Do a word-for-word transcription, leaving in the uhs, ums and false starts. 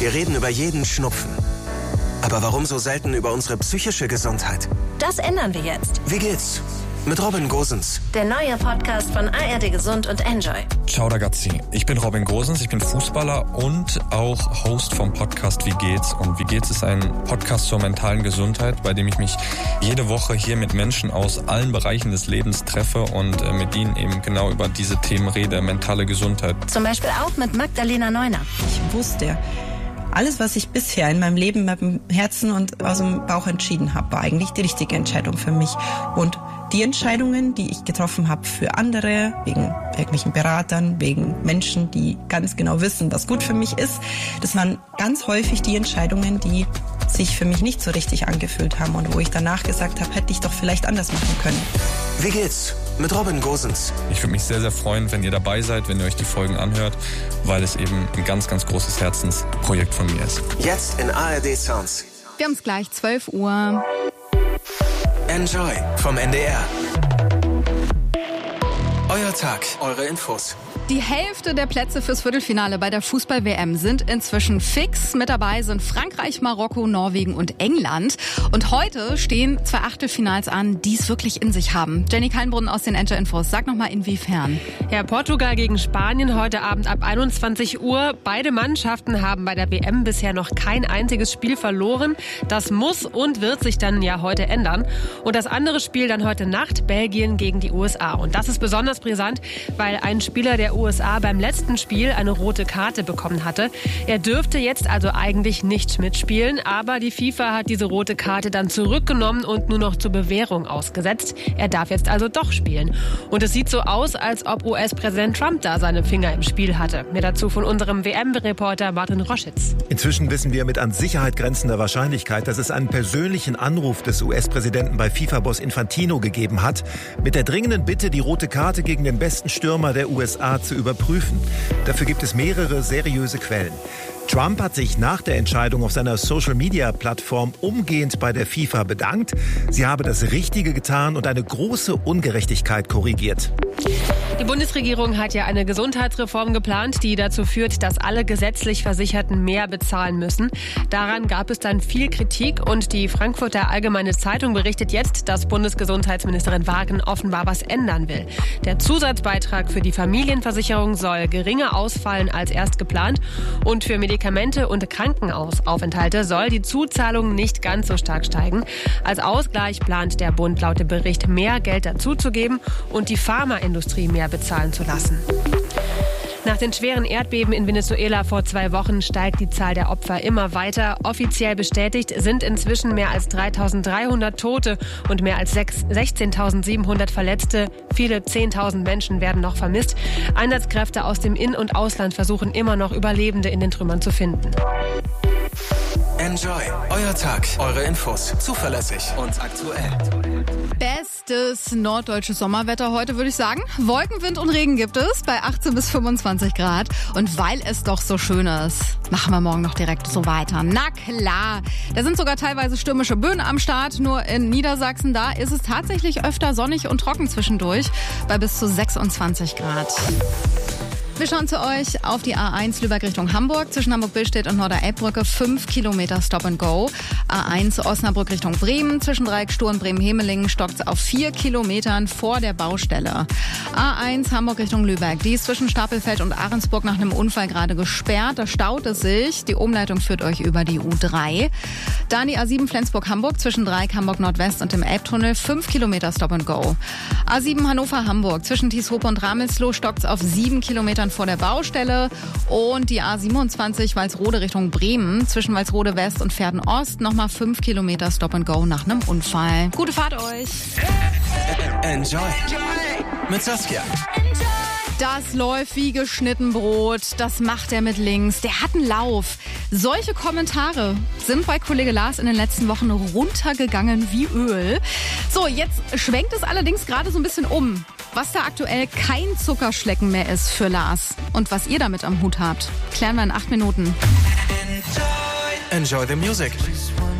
Wir reden über jeden Schnupfen. Aber warum so selten über unsere psychische Gesundheit? Das ändern wir jetzt. Wie geht's? Mit Robin Gosens. Der neue Podcast von A R D Gesund und Enjoy. Ciao ragazzi, ich bin Robin Gosens, ich bin Fußballer und auch Host vom Podcast Wie geht's? Und Wie geht's ist ein Podcast zur mentalen Gesundheit, bei dem ich mich jede Woche hier mit Menschen aus allen Bereichen des Lebens treffe und mit ihnen eben genau über diese Themen rede, mentale Gesundheit. Zum Beispiel auch mit Magdalena Neuner. Ich wusste, alles, was ich bisher in meinem Leben mit dem Herzen und aus dem Bauch entschieden habe, war eigentlich die richtige Entscheidung für mich. Und die Entscheidungen, die ich getroffen habe für andere, wegen irgendwelchen Beratern, wegen Menschen, die ganz genau wissen, was gut für mich ist, das waren ganz häufig die Entscheidungen, die sich für mich nicht so richtig angefühlt haben und wo ich danach gesagt habe, hätte ich doch vielleicht anders machen können. Wie geht's? Mit Robin Gosens. Ich würde mich sehr, sehr freuen, wenn ihr dabei seid, wenn ihr euch die Folgen anhört, weil es eben ein ganz, ganz großes Herzensprojekt von mir ist. Jetzt in A R D Sounds. Wir haben es gleich, zwölf Uhr. Enjoy vom N D R. Euer Tag, eure Infos. Die Hälfte der Plätze fürs Viertelfinale bei der Fußball-W M sind inzwischen fix. Mit dabei sind Frankreich, Marokko, Norwegen und England. Und heute stehen zwei Achtelfinals an, die es wirklich in sich haben. Jenny Kalnbrunn aus den Enjoy-Infos. Sag nochmal, inwiefern? Ja, Portugal gegen Spanien heute Abend ab einundzwanzig Uhr. Beide Mannschaften haben bei der W M bisher noch kein einziges Spiel verloren. Das muss und wird sich dann ja heute ändern. Und das andere Spiel dann heute Nacht, Belgien gegen die U S A. Und das ist besonders brisant, weil ein Spieler der U S A beim letzten Spiel eine rote Karte bekommen hatte. Er dürfte jetzt also eigentlich nicht mitspielen, aber die FIFA hat diese rote Karte dann zurückgenommen und nur noch zur Bewährung ausgesetzt. Er darf jetzt also doch spielen. Und es sieht so aus, als ob U S-Präsident Trump da seine Finger im Spiel hatte. Mehr dazu von unserem W M-Reporter Martin Roschitz. Inzwischen wissen wir mit an Sicherheit grenzender Wahrscheinlichkeit, dass es einen persönlichen Anruf des U S-Präsidenten bei FIFA-Boss Infantino gegeben hat, mit der dringenden Bitte, die rote Karte gegen den besten Stürmer der U S A zu überprüfen. Dafür gibt es mehrere seriöse Quellen. Trump hat sich nach der Entscheidung auf seiner Social-Media-Plattform umgehend bei der FIFA bedankt. Sie habe das Richtige getan und eine große Ungerechtigkeit korrigiert. Die Bundesregierung hat ja eine Gesundheitsreform geplant, die dazu führt, dass alle gesetzlich Versicherten mehr bezahlen müssen. Daran gab es dann viel Kritik und die Frankfurter Allgemeine Zeitung berichtet jetzt, dass Bundesgesundheitsministerin Wagen offenbar was ändern will. Der Zusatzbeitrag für die Familienversicherung soll geringer ausfallen als erst geplant und für Medikamente und Krankenaufenthalte soll die Zuzahlung nicht ganz so stark steigen. Als Ausgleich plant der Bund laut dem Bericht mehr Geld dazuzugeben und die Pharmaindustrie mehr bezahlen zu lassen. Nach den schweren Erdbeben in Venezuela vor zwei Wochen steigt die Zahl der Opfer immer weiter. Offiziell bestätigt sind inzwischen mehr als dreitausenddreihundert Tote und mehr als sechzehntausendsiebenhundert Verletzte. Viele zehntausend Menschen werden noch vermisst. Einsatzkräfte aus dem In- und Ausland versuchen immer noch Überlebende in den Trümmern zu finden. Enjoy. Euer Tag, eure Infos. Zuverlässig und aktuell. Bestes norddeutsches Sommerwetter heute, würde ich sagen. Wolken, Wind und Regen gibt es bei achtzehn bis fünfundzwanzig Grad. Und weil es doch so schön ist, machen wir morgen noch direkt so weiter. Na klar, da sind sogar teilweise stürmische Böen am Start. Nur in Niedersachsen, da ist es tatsächlich öfter sonnig und trocken zwischendurch bei bis zu sechsundzwanzig Grad. Wir schauen zu euch auf die A eins Lübeck Richtung Hamburg. Zwischen Hamburg-Billstedt und Norder-Elbbrücke fünf Kilometer Stop and Go. A eins Osnabrück Richtung Bremen. Zwischen Dreieck Stur und Bremen-Hemelingen stockt auf vier Kilometern vor der Baustelle. A eins Hamburg Richtung Lübeck. Die ist zwischen Stapelfeld und Ahrensburg nach einem Unfall gerade gesperrt. Da staut es sich. Die Umleitung führt euch über die U drei. Dann die A sieben Flensburg-Hamburg zwischen Dreieck Hamburg Nordwest und dem Elbtunnel. fünf Kilometer Stop and Go. A sieben Hannover-Hamburg. Zwischen Tieshope und Ramelsloh stockt es auf sieben Kilometern vor der Baustelle. Und die A siebenundzwanzig Walsrode Richtung Bremen. Zwischen Walsrode West und Verden Ost nochmal fünf Kilometer Stop and Go nach einem Unfall. Gute Fahrt euch. Enjoy. Mit Saskia. Das läuft wie geschnitten Brot. Das macht er mit links. Der hat einen Lauf. Solche Kommentare sind bei Kollege Lars in den letzten Wochen runtergegangen wie Öl. So, jetzt schwenkt es allerdings gerade so ein bisschen um. Was da aktuell kein Zuckerschlecken mehr ist für Lars und was ihr damit am Hut habt, klären wir in acht Minuten. Enjoy the music.